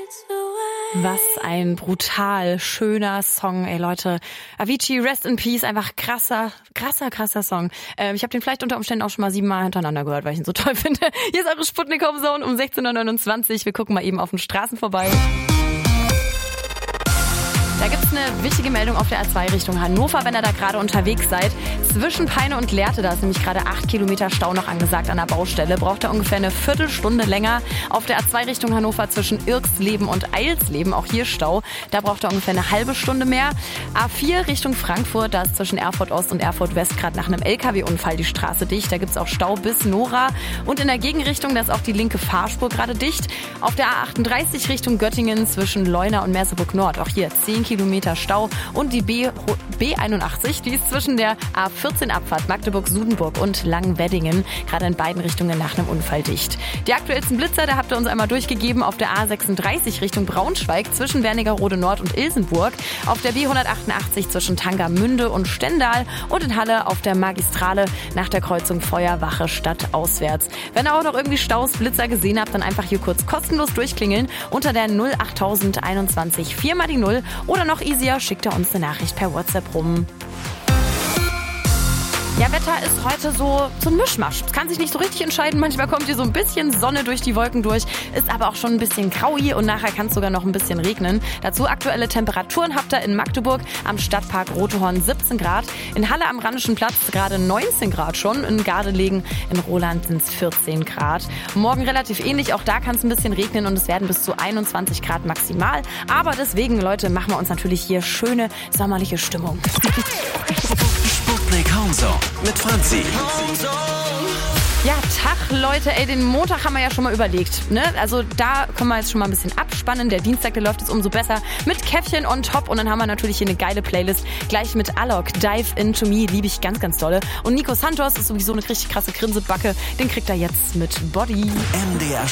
Was ein brutal schöner Song, ey Leute. Avicii, Rest in Peace, einfach krasser Song. Ich habe den vielleicht unter Umständen auch schon mal 7 Mal hintereinander gehört, weil ich ihn so toll finde. Hier ist eure Sputnik Home Zone um 16.29 Uhr. Wir gucken mal eben auf den Straßen vorbei. Da gibt's eine wichtige Meldung auf der A2 Richtung Hannover, wenn ihr da gerade unterwegs seid. Zwischen Peine und Lehrte, da ist nämlich gerade 8 Kilometer Stau noch angesagt an der Baustelle. Braucht ihr ungefähr eine Viertelstunde länger. Auf der A2 Richtung Hannover zwischen Irksleben und Eilsleben, auch hier Stau. Da braucht ihr ungefähr eine halbe Stunde mehr. A4 Richtung Frankfurt, da ist zwischen Erfurt Ost und Erfurt West gerade nach einem LKW-Unfall die Straße dicht. Da gibt's auch Stau bis Nora. Und in der Gegenrichtung, da ist auch die linke Fahrspur gerade dicht. Auf der A38 Richtung Göttingen zwischen Leuna und Merseburg Nord, auch hier 10 Kilometer Stau. Und die B81, die ist zwischen der A14 Abfahrt Magdeburg-Sudenburg und Langenweddingen, gerade in beiden Richtungen nach einem Unfall dicht. Die aktuellsten Blitzer, da habt ihr uns einmal durchgegeben, auf der A36 Richtung Braunschweig zwischen Wernigerode Nord und Ilsenburg, auf der B188 zwischen Tangermünde und Stendal und in Halle auf der Magistrale nach der Kreuzung Feuerwache stadtauswärts. Wenn ihr auch noch irgendwie Staus, Blitzer gesehen habt, dann einfach hier kurz kostenlos durchklingeln unter der 08021 4 mal die 0 oder noch easier, schickt ihr uns eine Nachricht per WhatsApp rum. Ja, Wetter ist heute so ein Mischmasch. Es kann sich nicht so richtig entscheiden. Manchmal kommt hier so ein bisschen Sonne durch die Wolken durch, ist aber auch schon ein bisschen graui und nachher kann es sogar noch ein bisschen regnen. Dazu aktuelle Temperaturen habt ihr in Magdeburg am Stadtpark Rotehorn 17 Grad, in Halle am Rheinischen Platz gerade 19 Grad schon, in Gardelegen in Roland sind es 14 Grad. Morgen relativ ähnlich, auch da kann es ein bisschen regnen und es werden bis zu 21 Grad maximal. Aber deswegen, Leute, machen wir uns natürlich hier schöne sommerliche Stimmung. Sputnik Home Zone mit Franzi. Ja, Tag, Leute, ey, den Montag haben wir ja schon mal überlegt, ne? Also da können wir jetzt schon mal ein bisschen abspannen. Der Dienstag, der läuft jetzt umso besser mit Käffchen on top. Und dann haben wir natürlich hier eine geile Playlist. Gleich mit Alok, Dive Into Me, liebe ich ganz, ganz dolle. Und Nico Santos ist sowieso eine richtig krasse Grinsebacke. Den kriegt er jetzt mit Body. MDR